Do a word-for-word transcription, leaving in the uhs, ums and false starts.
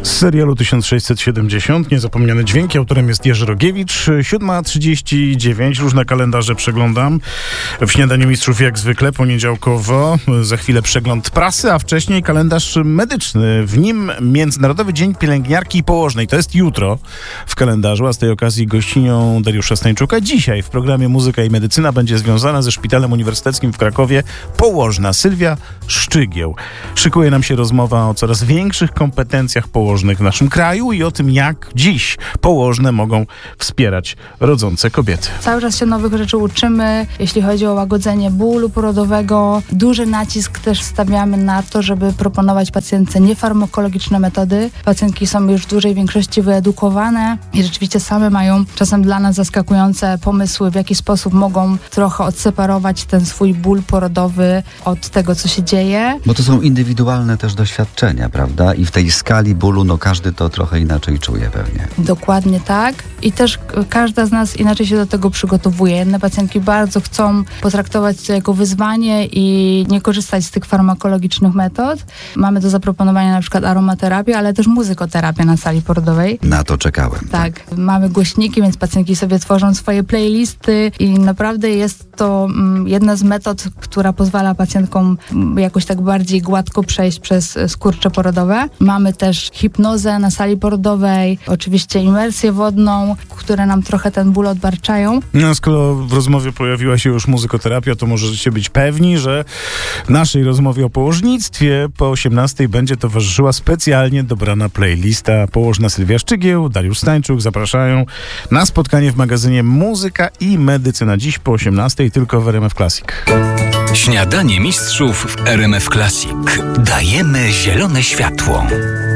Z serialu tysiąc sześćset siedemdziesiąt, niezapomniane dźwięki, autorem jest Jerzy Rogiewicz. siódma trzydzieści dziewięć, różne kalendarze przeglądam. W Śniadaniu Mistrzów jak zwykle, poniedziałkowo, za chwilę przegląd prasy, a wcześniej kalendarz medyczny. W nim Międzynarodowy Dzień Pielęgniarki i Położnej. To jest jutro w kalendarzu, a z tej okazji gościnią Dariusza Stańczuka. Dzisiaj w programie Muzyka i Medycyna będzie związana ze Szpitalem Uniwersyteckim w Krakowie położna Sylwia Szczygieł. Szykuje nam się rozmowa o coraz większych kompetencjach położnych w naszym kraju i o tym, jak dziś położne mogą wspierać rodzące kobiety. Cały czas się nowych rzeczy uczymy, jeśli chodzi o łagodzenie bólu porodowego. Duży nacisk też stawiamy na to, żeby proponować pacjentce niefarmakologiczne metody. Pacjentki są już w dużej większości wyedukowane i rzeczywiście same mają czasem dla nas zaskakujące pomysły, w jaki sposób mogą trochę odseparować ten swój ból porodowy od tego, co się dzieje. Bo to są indywidualne też doświadczenia, prawda? I w tej skali bólu, no każdy to trochę inaczej czuje pewnie. Dokładnie tak. I też każda z nas inaczej się do tego przygotowuje. Jedne pacjentki bardzo chcą potraktować to jako wyzwanie i nie korzystać z tych farmakologicznych metod. Mamy do zaproponowania na przykład aromaterapię, ale też muzykoterapię na sali porodowej. Na to czekałem. Tak. Mamy głośniki, więc pacjentki sobie tworzą swoje playlisty i naprawdę jest to mm, jedna z metod, która pozwala pacjentkom mm, jakoś tak bardziej gładko przejść przez skurcze porodowe. Mamy też hipnozę na sali porodowej, oczywiście imersję wodną, które nam trochę ten ból odbarczają. No, skoro w rozmowie pojawiła się już muzykoterapia, to możecie być pewni, że naszej rozmowie o położnictwie po osiemnastej będzie towarzyszyła specjalnie dobrana playlista. Położna Sylwia Szczygieł, Dariusz Stańczuk zapraszają na spotkanie w magazynie Muzyka i Medycyna. Dziś po osiemnastej tylko w R M F Classic. Śniadanie Mistrzów w R M F Classic. Dajemy zielone światło.